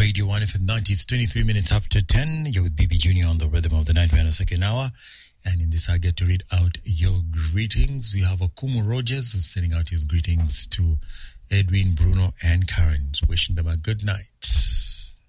Radio 1FM 90. It's 23 minutes after 10. You're with BB Junior on the rhythm of the night. We're in a second hour. And in this, I get to read out your greetings. We have Akumu Rogers who's sending out his greetings to Edwin, Bruno, and Karen, wishing them a good night.